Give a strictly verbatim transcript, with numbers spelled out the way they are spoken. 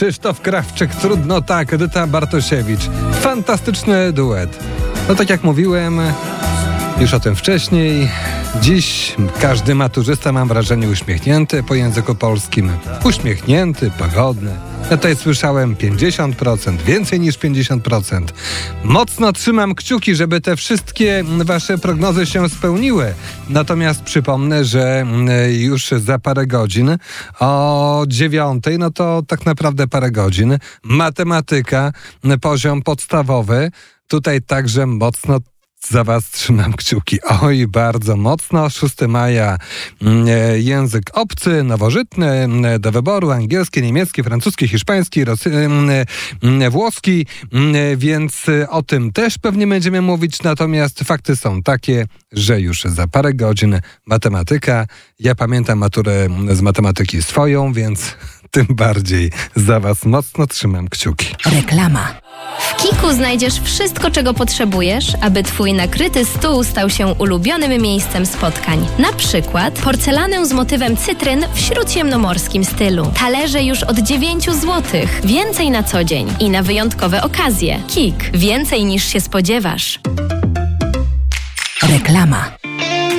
Krzysztof Krawczyk, Trudno tak, Edyta Bartosiewicz. Fantastyczny duet. No tak jak mówiłem już o tym wcześniej, dziś każdy maturzysta, mam wrażenie, uśmiechnięty po języku polskim. Uśmiechnięty, pogodny. Ja tutaj słyszałem pięćdziesiąt procent, więcej niż pięćdziesiąt procent. Mocno trzymam kciuki, żeby te wszystkie wasze prognozy się spełniły. Natomiast przypomnę, że już za parę godzin o dziewiątej, no to tak naprawdę parę godzin, matematyka, poziom podstawowy. Tutaj także mocno za was trzymam kciuki. Oj, bardzo mocno. szóstego maja język obcy, nowożytny, do wyboru angielski, niemiecki, francuski, hiszpański, rosy, włoski, więc o tym też pewnie będziemy mówić, natomiast fakty są takie, że już za parę godzin matematyka. Ja pamiętam maturę z matematyki swoją, więc tym bardziej za was mocno trzymam kciuki. Reklama. W Kiku znajdziesz wszystko, czego potrzebujesz, aby twój nakryty stół stał się ulubionym miejscem spotkań. Na przykład porcelanę z motywem cytryn w śródziemnomorskim stylu. Talerze już od dziewięć złotych. Więcej na co dzień i na wyjątkowe okazje. Kik. Więcej niż się spodziewasz. Reklama.